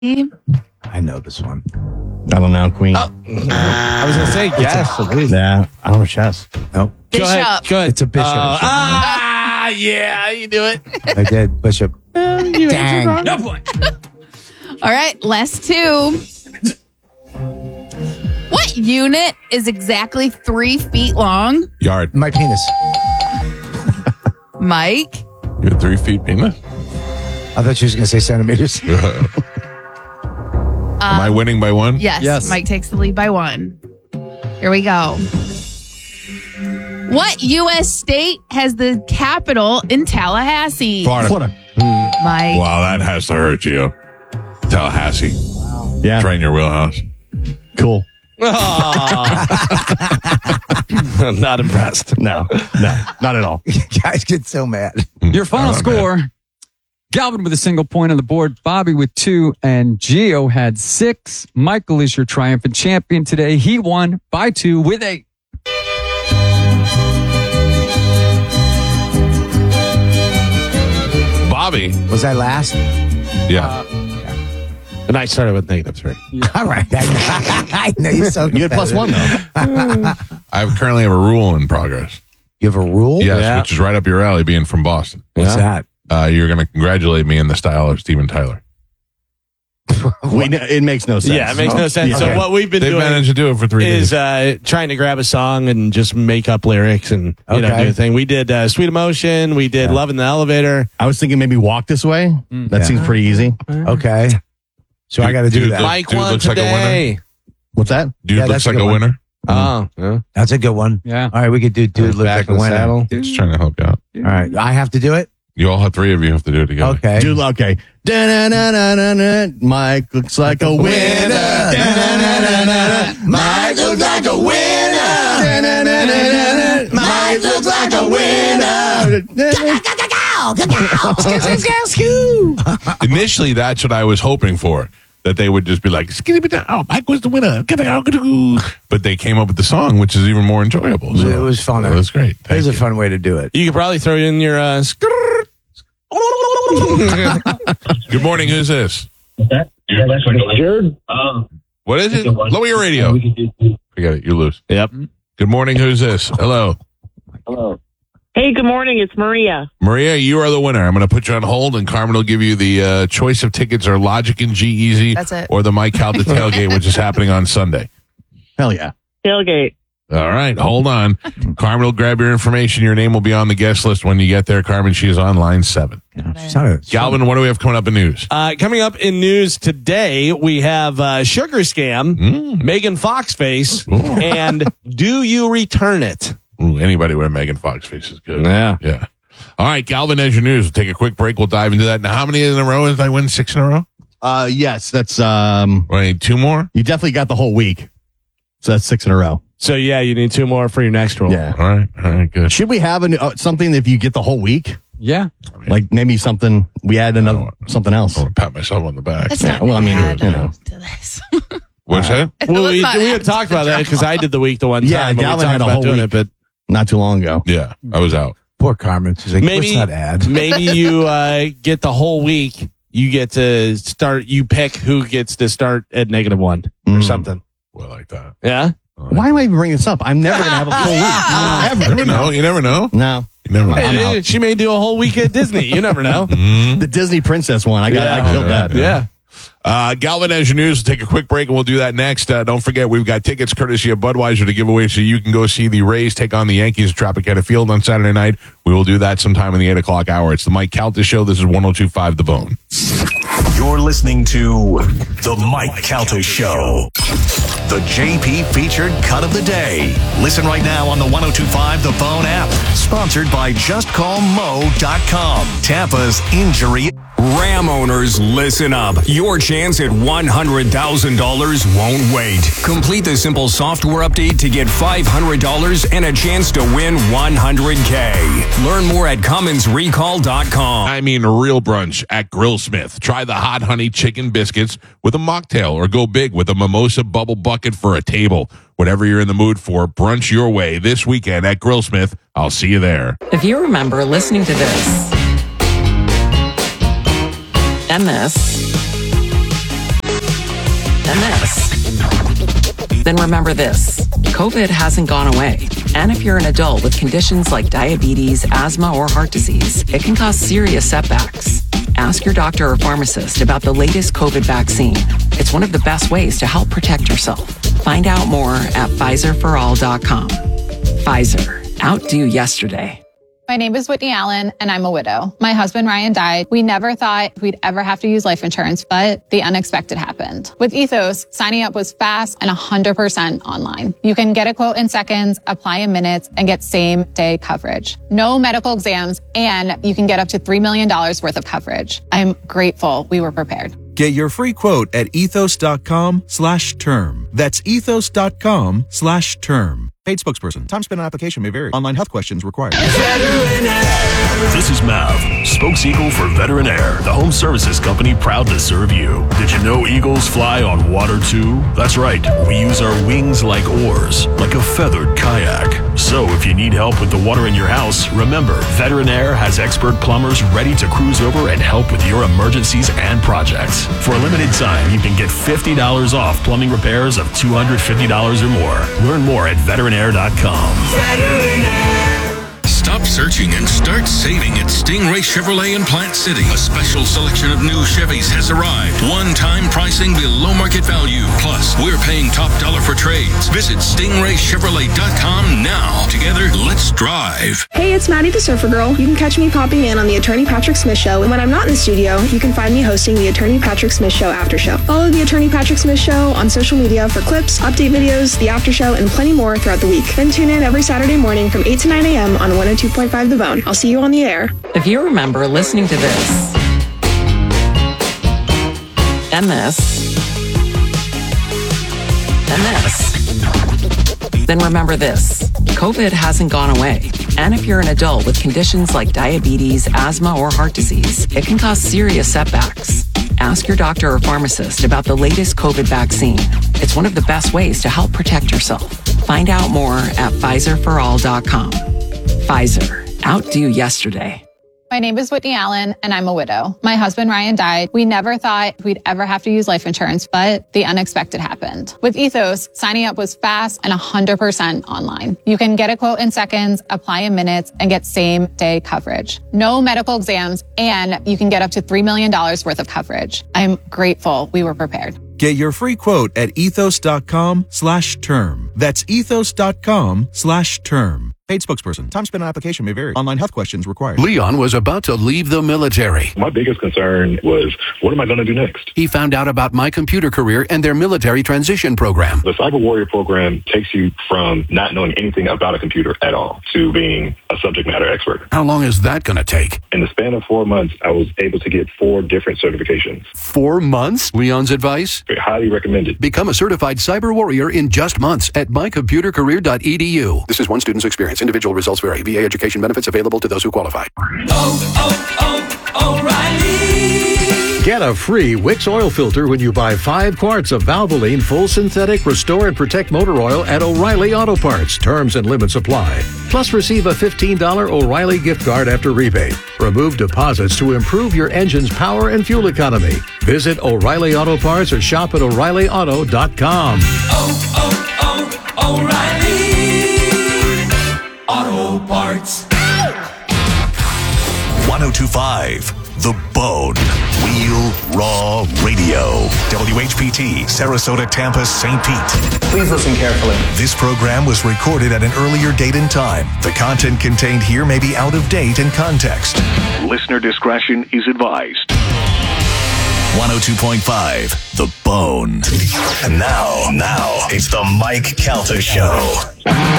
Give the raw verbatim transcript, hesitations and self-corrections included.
I know this one. I don't know, Queen. Oh. I was going to say yes. Yeah, I don't know chess. Nope. Bishop. Go ahead. Go ahead. It's a bishop. Uh, ah, yeah, you do it. I did. Bishop. Dang. No point. All right, last two. What unit is exactly three feet long? Yard. My penis. Mike? You're three feet penis? I thought she was going to say centimeters. Am I winning by one? Yes, Yes. Mike takes the lead by one. Here we go. What U S state has the capital in Tallahassee? Florida. Florida. Mike. Wow, that has to hurt you. Tallahassee. Yeah, Train your wheelhouse. cool. Not impressed. No, no, not at all. Guys get so mad. Your final score, Galvin with a single point on the board, Bobby with two, and Gio had six. Michael is your triumphant champion today. He won by two with eight. Bobby. Was I last? Yeah. And I started with negative three. All right. I know you're so You had plus one, though. I currently have a rule in progress. You have a rule? Yes, Yeah. which is right up your alley, being from Boston. What's that? Uh, you're going to congratulate me in the style of Steven Tyler. We, it makes no sense. Yeah, it makes no sense. Yeah. So what we've been They've doing managed to do it for three is days. uh, trying to grab a song and just make up lyrics and you know Okay. do a thing. We did uh, Sweet Emotion. We did Yeah. Love in the Elevator. I was thinking maybe Walk This Way. That Yeah. seems pretty easy. Okay. So I got to do Dude, that. Mike- Mike dude won looks like a winner. today. What's that? Dude Yeah, looks that's a like good a one. winner. Oh, yeah. That's a good one. Yeah. All right, we could do dude look Back like a in the winner. saddle. Just trying to help you out. All right, I have to do it. You all have three of you have to do it together. Okay. Dude, okay. Da-na-na-na-na-na. Mike looks like a winner. Da-na-na-na-na-na. Mike looks like a winner. Da-na-na-na-na-na. Mike looks like a winner. Initially, that's what I was hoping for. That they would just be like, "Skitty bit down." Oh, Mike was the winner. But they came up with the song, which is even more enjoyable. So It was fun. It was great. It Thank was a you. fun way to do it. You could probably throw in your uh, skrrr. Good morning. Who's this? Jared? Um, What is it? Lower your radio. Forget it. You lose. Yep. Good morning. Who's this? Hello. hello. Hey, good morning. It's Maria. Maria, you are the winner. I'm going to put you on hold, and Carmen will give you the uh, choice of tickets or Logic and G-Eazy That's it. or the Mike Calta tailgate, which is happening on Sunday. Hell yeah. Tailgate. All right, hold on. Carmen will grab your information. Your name will be on the guest list when you get there. Carmen, she is on line seven. It's not a- Galvin, what do we have coming up in news? Uh, coming up in news today, we have uh, Sugar Scam, Mm. Megan Fox Face, and Do You Return It? Ooh, anybody with a Megan Fox face is good. Yeah. Yeah. All right, Galvin, as your news. We'll take a quick break. We'll dive into that. Now, how many in a row did I win? Six in a row? Uh, yes, that's, um, Wait, two more? you definitely got the whole week. So that's six in a row. So, yeah, you need two more for your next roll. Yeah. All right. All right, good. Should we have an, uh, something if you get the whole week? Yeah. Like maybe something, we add another, something else. I want to pat myself on the back. That's Yeah, not well, I mean, add you know. to this. What's that? Well, Let's we, not we add had to talked the about that because I did the week the one Yeah, time. but we Galvin talked had a about whole doing week. it, but Not too long ago. Yeah, I was out. Poor Carmen. She's like, maybe what's that ad? maybe you uh, get the whole week. You get to start. You pick who gets to start at negative one or Mm. something. Well, like that. Yeah. Why am I even bringing this up? I'm never going to have a full You week. never know. You never know. No. You never know. Hey, she may do a whole week at Disney. You never know. The Disney Princess one. I got Yeah. I killed that. Yeah. Uh, Galvin, as your news, we'll take a quick break and we'll do that next. Uh, don't forget, we've got tickets courtesy of Budweiser to give away so you can go see the Rays take on the Yankees at Tropicana Field on Saturday night. We will do that sometime in the eight o'clock hour. It's the Mike Calta Show. This is one oh two point five The Bone. You're listening to The Mike Calta Show. The J P featured cut of the day. Listen right now on the one oh two point five The Bone app. Sponsored by just call mo dot com. Tampa's injury. Ram owners, listen up. Your chance at one hundred thousand dollars won't wait. Complete the simple software update to get five hundred dollars and a chance to win one hundred K. Learn more at Cummins Recall dot com. I mean, a real brunch at Grillsmith. Try the hot honey chicken biscuits with a mocktail or go big with a mimosa bubble bucket for a table. Whatever you're in the mood for, brunch your way this weekend at Grillsmith. I'll see you there. If you remember listening to this and this Then remember this, COVID hasn't gone away. And if you're an adult with conditions like diabetes, asthma, or heart disease, it can cause serious setbacks. Ask your doctor or pharmacist about the latest COVID vaccine. It's one of the best ways to help protect yourself. Find out more at Pfizer for all dot com. Pfizer, outdo yesterday. My name is Whitney Allen, and I'm a widow. My husband, Ryan, died. We never thought we'd ever have to use life insurance, but the unexpected happened. With Ethos, signing up was fast and one hundred percent online. You can get a quote in seconds, apply in minutes, and get same-day coverage. No medical exams, and you can get up to three million dollars worth of coverage. I'm grateful we were prepared. Get your free quote at ethos.com slash term. That's ethos.com slash term. Paid spokesperson. Time spent on application may vary. Online health questions required. This is Mav, spokes eagle for Veteran Air, the home services company proud to serve you. Did you know eagles fly on water too? That's right. We use our wings like oars, like a feathered kayak. So if you need help with the water in your house, remember, Veteran Air has expert plumbers ready to cruise over and help with your emergencies and projects. For a limited time, you can get fifty dollars off plumbing repairs of two hundred fifty dollars or more. Learn more at veteran air dot com. Stop searching and start saving at Stingray Chevrolet in Plant City. A special selection of new Chevys has arrived. One-time pricing below market value. Plus, we're paying top dollar for trades. Visit stingray chevrolet dot com now. Together, let's drive. Hey, it's Maddie the Surfer Girl. You can catch me popping in on the Attorney Patrick Smith Show, and when I'm not in the studio, you can find me hosting the Attorney Patrick Smith Show After Show. Follow the Attorney Patrick Smith Show on social media for clips, update videos, the After Show, and plenty more throughout the week. Then tune in every Saturday morning from eight to nine a.m. on one oh two point five The Bone. I'll see you on the air. If you remember listening to this and this and this, then remember this, COVID hasn't gone away. And if you're an adult with conditions like diabetes, asthma, or heart disease, it can cause serious setbacks. Ask your doctor or pharmacist about the latest COVID vaccine. It's one of the best ways to help protect yourself. Find out more at Pfizer for all dot com. Pfizer, outdo yesterday. My name is Whitney Allen, and I'm a widow. My husband, Ryan, died. We never thought we'd ever have to use life insurance, but the unexpected happened. With Ethos, signing up was fast and one hundred percent online. You can get a quote in seconds, apply in minutes, and get same-day coverage. No medical exams, and you can get up to three million dollars worth of coverage. I'm grateful we were prepared. Get your free quote at ethos.com slash term. That's ethos.com slash term. Paid spokesperson. Time spent on application may vary. Online health questions required. Leon was about to leave the military. My biggest concern was, what am I going to do next? He found out about My Computer Career and their military transition program. The Cyber Warrior program takes you from not knowing anything about a computer at all to being a subject matter expert. How long is that going to take? In the span of four months, I was able to get four different certifications. Four months? Leon's advice? Highly recommended. Become a certified cyber warrior in just months at my computer career dot e d u. This is one student's experience. Individual results vary. V A education benefits available to those who qualify. Oh, oh, oh, O'Reilly. Get a free Wix oil filter when you buy five quarts of Valvoline Full Synthetic Restore and Protect Motor Oil at O'Reilly Auto Parts. Terms and limits apply. Plus, receive a fifteen dollars O'Reilly gift card after rebate. Remove deposits to improve your engine's power and fuel economy. Visit O'Reilly Auto Parts or shop at o'reilly auto dot com. Oh, oh, oh, O'Reilly Auto Parts. one oh two point five The Bone. Wheel Raw Radio. W H P T, Sarasota, Tampa, Saint Pete. Please listen carefully. This program was recorded at an earlier date and time. The content contained here may be out of date in context. Listener discretion is advised. one oh two point five The Bone. And now, now, it's the Mike Calta Show.